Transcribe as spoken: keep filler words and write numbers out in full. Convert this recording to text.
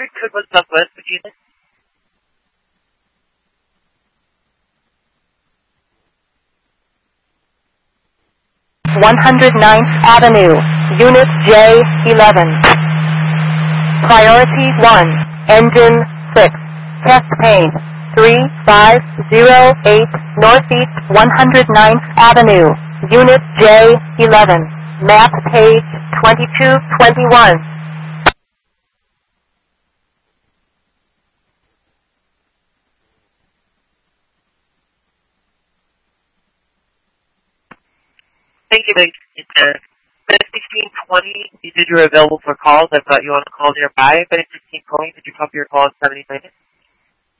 street code was Southwest Virginia? one hundred ninth Avenue, Unit J eleven. Priority one, Engine six, Test Pane, three five zero eight, Northeast one hundred ninth Avenue, Unit J eleven, Map Page twenty-two twenty-one. Thank you, Mike. It's uh, sixteen twenty. You said you were available for calls. I've got you on a call nearby. But it's sixteen twenty. Did you copy your call in seventy minutes?